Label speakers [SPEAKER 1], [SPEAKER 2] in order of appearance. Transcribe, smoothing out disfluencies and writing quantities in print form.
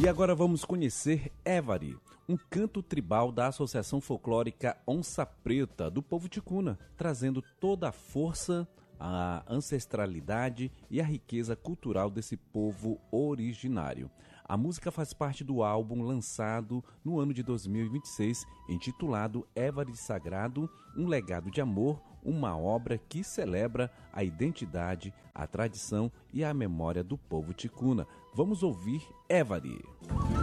[SPEAKER 1] E agora vamos conhecer Évari, um canto tribal da Associação Folclórica Onça Preta do povo ticuna, trazendo toda a força, a ancestralidade e a riqueza cultural desse povo originário. A música faz parte do álbum lançado no ano de 2026, intitulado Évari Sagrado, um legado de amor, uma obra que celebra a identidade, a tradição e a memória do povo ticuna. Vamos ouvir Évari.